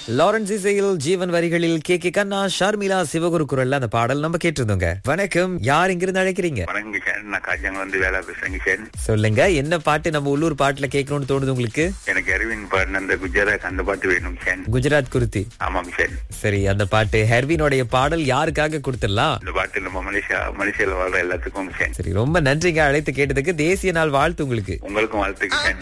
Lawrence இசையில் ஜீவன் வரிகளில் K கண்ணா ஷர்மிளா சிவகுரு குரல்ல அந்த பாடல் நம்ம கேட்டிருந்தோங்க. வணக்கம், யார் இங்கிருந்து அழைக்கிறீங்க? வணக்கம் சார், நான் காஜாங்க வந்து வேலை பேசுறேங்க சார். சொல்லுங்க, என்ன பாட்டு நம்ம உள்ளூர் பாட்டுல கேட்கணும்னு தோணுது உங்களுக்கு? எனக்கு அரவிந்த் பாடின அந்த குஜராத் அந்த பாட்டு வேணும் சார். குஜராத் குருத்தி. ஆமாங்க சார். சரி, அந்த பாட்டு ஹெர்வினுடைய பாடல் யாருக்காக கொடுத்துடலாம்? இந்த பாட்டு நம்ம மலேசியால வாழ்ற எல்லாத்துக்கும் சார். சரி, ரொம்ப நன்றிங்க அழைத்து கேட்டதுக்கு. தேசிய நாள் வாழ்த்து உங்களுக்கு. உங்களுக்கும் வாழ்த்துக்கு சார்.